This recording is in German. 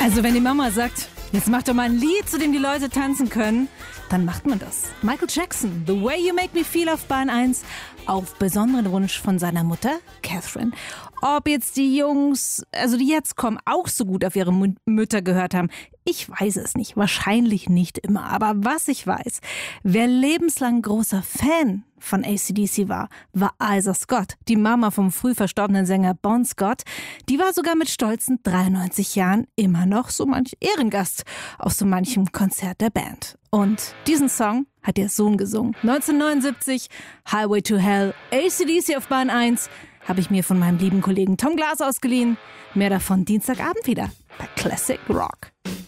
Also wenn die Mama sagt, jetzt mach doch mal ein Lied, zu dem die Leute tanzen können, dann macht man das. Michael Jackson, The Way You Make Me Feel auf Bahn 1, auf besonderen Wunsch von seiner Mutter, Catherine. Ob jetzt die Jungs, also die jetzt kommen, auch so gut auf ihre Mütter gehört haben, ich weiß es nicht. Wahrscheinlich nicht immer. Aber was ich weiß, wer lebenslang großer Fan von AC/DC war Isa Scott, die Mama vom früh verstorbenen Sänger Bon Scott. Die war sogar mit stolzen 93 Jahren immer noch so manch Ehrengast auf so manchem Konzert der Band. Und diesen Song hat ihr Sohn gesungen. 1979, Highway to Hell, AC/DC auf Bahn 1, habe ich mir von meinem lieben Kollegen Tom Glas ausgeliehen. Mehr davon Dienstagabend wieder bei Classic Rock.